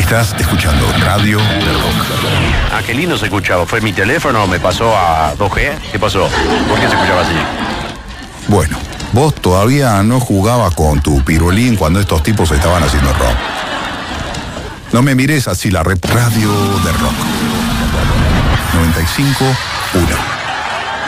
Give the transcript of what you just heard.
Estás escuchando Radio del Rock. Ah, qué lindo se escuchaba. ¿Fue mi teléfono? ¿Me pasó a 2G? ¿Qué pasó? ¿Por qué se escuchaba así? Bueno, vos todavía no jugabas con tu pirulín cuando estos tipos estaban haciendo rock. No me mires así, Radio del Rock. 95.1.